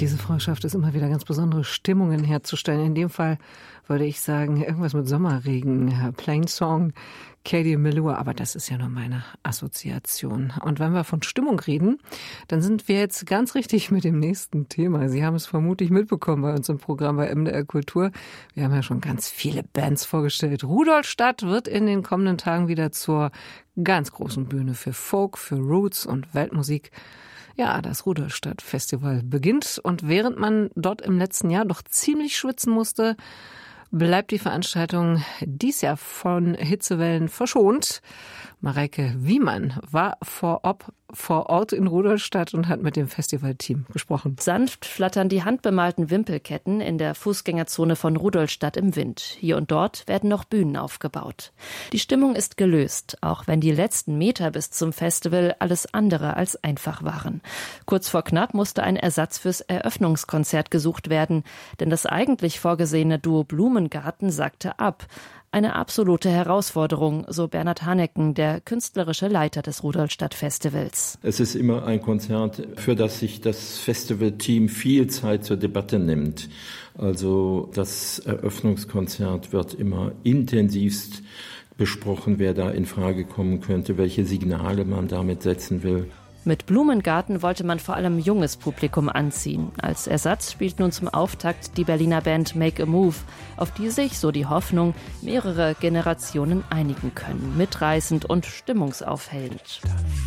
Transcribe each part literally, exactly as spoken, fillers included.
Diese Frau schafft es immer wieder, ganz besondere Stimmungen herzustellen. In dem Fall würde ich sagen, irgendwas mit Sommerregen, Plain Song, Katie Melua, aber das ist ja nur meine Assoziation. Und wenn wir von Stimmung reden, dann sind wir jetzt ganz richtig mit dem nächsten Thema. Sie haben es vermutlich mitbekommen bei uns im Programm bei M D R Kultur. Wir haben ja schon ganz viele Bands vorgestellt. Rudolstadt wird in den kommenden Tagen wieder zur ganz großen Bühne für Folk, für Roots und Weltmusik. Ja, das Rudolstadt-Festival beginnt und während man dort im letzten Jahr doch ziemlich schwitzen musste, bleibt die Veranstaltung dies Jahr von Hitzewellen verschont. Mareike Wiemann war vor, ob, vor Ort in Rudolstadt und hat mit dem Festivalteam gesprochen. Sanft flattern die handbemalten Wimpelketten in der Fußgängerzone von Rudolstadt im Wind. Hier und dort werden noch Bühnen aufgebaut. Die Stimmung ist gelöst, auch wenn die letzten Meter bis zum Festival alles andere als einfach waren. Kurz vor knapp musste ein Ersatz fürs Eröffnungskonzert gesucht werden, denn das eigentlich vorgesehene Duo Blumengarten sagte ab. Eine absolute Herausforderung, so Bernhard Hannecken, der künstlerische Leiter des Rudolstadt-Festivals. Es ist immer ein Konzert, für das sich das Festivalteam viel Zeit zur Debatte nimmt. Also das Eröffnungskonzert wird immer intensivst besprochen, wer da in Frage kommen könnte, welche Signale man damit setzen will. Mit Blumengarten wollte man vor allem junges Publikum anziehen. Als Ersatz spielt nun zum Auftakt die Berliner Band Make a Move, auf die sich, so die Hoffnung, mehrere Generationen einigen können. Mitreißend und stimmungsaufhellend.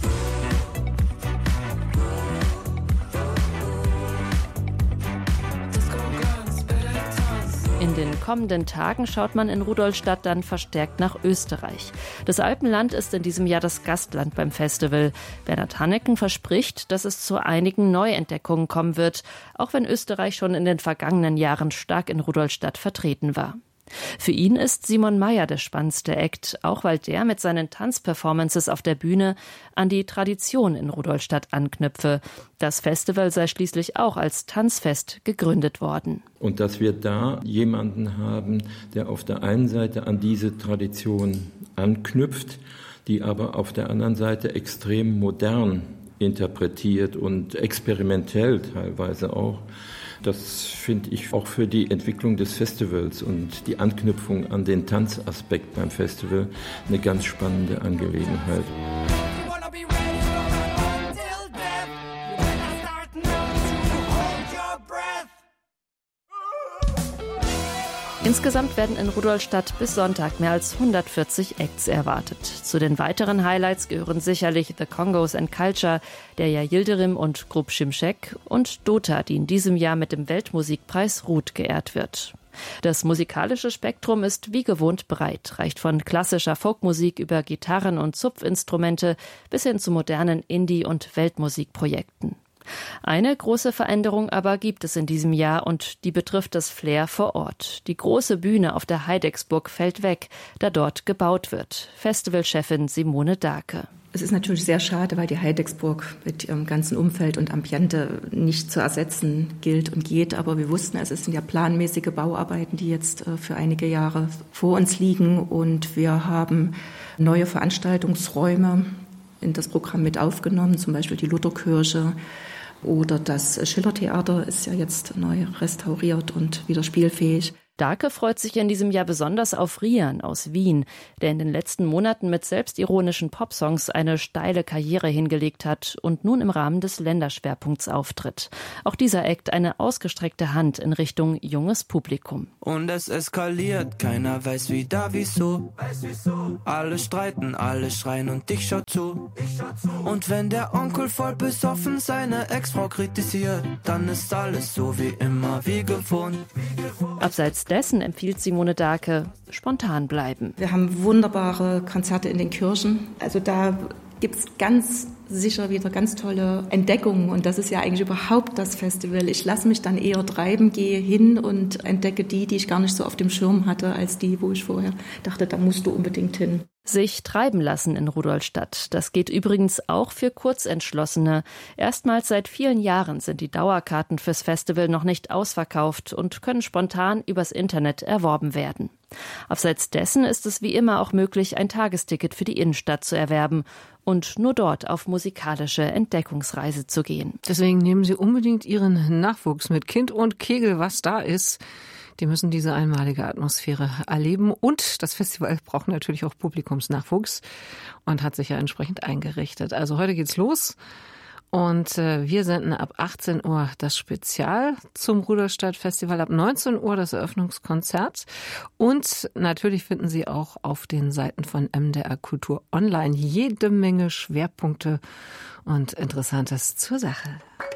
In den kommenden Tagen schaut man in Rudolstadt dann verstärkt nach Österreich. Das Alpenland ist in diesem Jahr das Gastland beim Festival. Bernhard Hannecken verspricht, dass es zu einigen Neuentdeckungen kommen wird, auch wenn Österreich schon in den vergangenen Jahren stark in Rudolstadt vertreten war. Für ihn ist Simon Mayr der spannendste Act, auch weil der mit seinen Tanzperformances auf der Bühne an die Tradition in Rudolstadt anknüpfe. Das Festival sei schließlich auch als Tanzfest gegründet worden. Und dass wir da jemanden haben, der auf der einen Seite an diese Tradition anknüpft, die aber auf der anderen Seite extrem modern interpretiert und experimentell teilweise auch. Das finde ich auch für die Entwicklung des Festivals und die Anknüpfung an den Tanzaspekt beim Festival eine ganz spannende Angelegenheit. Insgesamt werden in Rudolstadt bis Sonntag mehr als hundertvierzig Acts erwartet. Zu den weiteren Highlights gehören sicherlich The Congos and Culture, Derya Yildirim und Grup Şimşek und Dota, die in diesem Jahr mit dem Weltmusikpreis Ruth geehrt wird. Das musikalische Spektrum ist wie gewohnt breit, reicht von klassischer Folkmusik über Gitarren und Zupfinstrumente bis hin zu modernen Indie- und Weltmusikprojekten. Eine große Veränderung aber gibt es in diesem Jahr und die betrifft das Flair vor Ort. Die große Bühne auf der Heidecksburg fällt weg, da dort gebaut wird. Festivalchefin Simone Dahlke. Es ist natürlich sehr schade, weil die Heidecksburg mit ihrem ganzen Umfeld und Ambiente nicht zu ersetzen gilt und geht. Aber wir wussten, es sind ja planmäßige Bauarbeiten, die jetzt für einige Jahre vor uns liegen. Und wir haben neue Veranstaltungsräume in das Programm mit aufgenommen, zum Beispiel die Lutherkirche. Oder das Schillertheater ist ja jetzt neu restauriert und wieder spielfähig. Dahlke freut sich in diesem Jahr besonders auf Rian aus Wien, der in den letzten Monaten mit selbstironischen Popsongs eine steile Karriere hingelegt hat und nun im Rahmen des Länderschwerpunkts auftritt. Auch dieser Act eine ausgestreckte Hand in Richtung junges Publikum. Und es eskaliert, keiner weiß wieder wieso. Alle streiten, alle schreien und ich schau zu. Und wenn der Onkel voll besoffen seine Ex-Frau kritisiert, dann ist alles so wie immer, wie gewohnt. Abseits dessen empfiehlt Simone Dahlke, spontan bleiben. Wir haben wunderbare Konzerte in den Kirchen. Also da gibt es ganz sicher wieder ganz tolle Entdeckungen. Und das ist ja eigentlich überhaupt das Festival. Ich lasse mich dann eher treiben, gehe hin und entdecke die, die ich gar nicht so auf dem Schirm hatte, als die, wo ich vorher dachte, da musst du unbedingt hin. Sich treiben lassen in Rudolstadt. Das geht übrigens auch für Kurzentschlossene. Erstmals seit vielen Jahren sind die Dauerkarten fürs Festival noch nicht ausverkauft und können spontan übers Internet erworben werden. Abseits dessen ist es wie immer auch möglich, ein Tagesticket für die Innenstadt zu erwerben und nur dort auf musikalische Entdeckungsreise zu gehen. Deswegen nehmen Sie unbedingt Ihren Nachwuchs mit. Kind und Kegel, was da ist. Die müssen diese einmalige Atmosphäre erleben. Und das Festival braucht natürlich auch Publikumsnachwuchs und hat sich ja entsprechend eingerichtet. Also heute geht's los. Und äh, wir senden ab achtzehn Uhr das Spezial zum Rudolstadt-Festival, ab neunzehn Uhr das Eröffnungskonzert. Und natürlich finden Sie auch auf den Seiten von M D R Kultur online jede Menge Schwerpunkte und Interessantes zur Sache.